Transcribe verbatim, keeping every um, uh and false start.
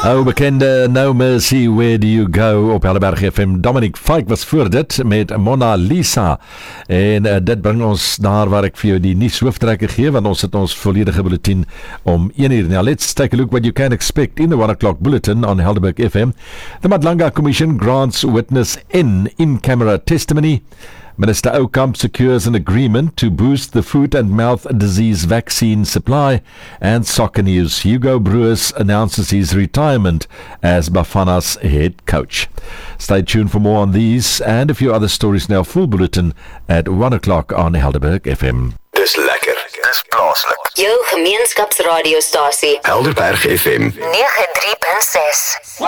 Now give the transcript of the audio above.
Ou bekende No Mercy, Where Do You Go op Helderberg F M. Dominic Fike was voor dit met Mona Lisa. En uh, dit bring ons daar waar ek vir jou die nuus hooftrekke gee, want ons het ons volledige bulletin om one uur. Now let's take a look what you can expect in the one o'clock bulletin on Helderberg F M. The Madlanga Commission grants witness N in-camera testimony. Minister Oukamp secures an agreement to boost the foot and mouth disease vaccine supply. And soccer news, Hugo Broos announces his retirement as Bafana's head coach. Stay tuned for more on these and a few other stories now. Full bulletin at one o'clock on Helderberg F M. Dis lekker, dis plaaslik. Jou gemeenskapsradiostasie Helderberg F M nine drie punt six.